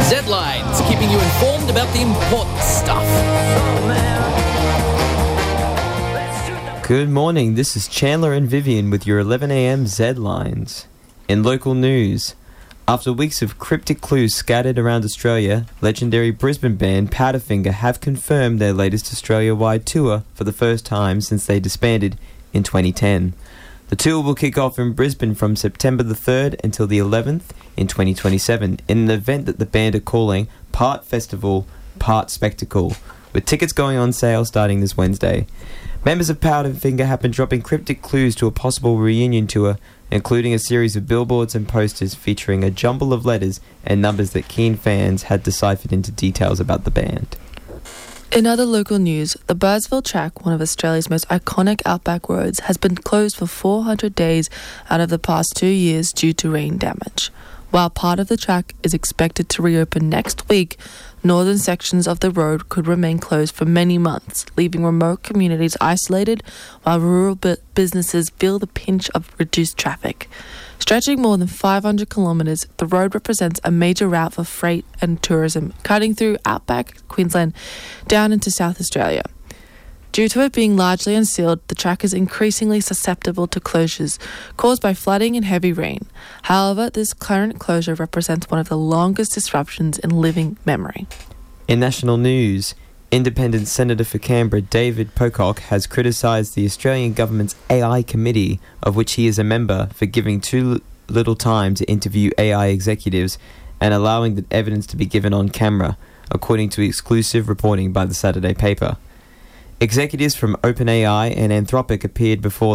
Z-Lines, keeping you informed about the important stuff. Good morning, this is Chandler and Vivian with your 11am Z-Lines. In local news, after weeks of cryptic clues scattered around Australia, legendary Brisbane band Powderfinger have confirmed their latest Australia-wide tour for the first time since they disbanded in 2010. The tour will kick off in Brisbane from September the 3rd until the 11th in 2027 in an event that the band are calling Part Festival, Part Spectacle, with tickets going on sale starting this Wednesday. Members of Powderfinger have been dropping cryptic clues to a possible reunion tour, including a series of billboards and posters featuring a jumble of letters and numbers that keen fans had deciphered into details about the band. In other local news, the Bursville track, one of Australia's most iconic outback roads, has been closed for 400 days out of the past 2 years due to rain damage. While part of the track is expected to reopen next week, northern sections of the road could remain closed for many months, leaving remote communities isolated while rural businesses feel the pinch of reduced traffic. Stretching more than 500 kilometres, the road represents a major route for freight and tourism, cutting through outback Queensland down into South Australia. Due to it being largely unsealed, the track is increasingly susceptible to closures caused by flooding and heavy rain. However, this current closure represents one of the longest disruptions in living memory. In national news, Independent Senator for Canberra David Pocock has criticised the Australian government's AI committee, of which he is a member, for giving too little time to interview AI executives and allowing the evidence to be given on camera, according to exclusive reporting by the Saturday paper. Executives from OpenAI and Anthropic appeared before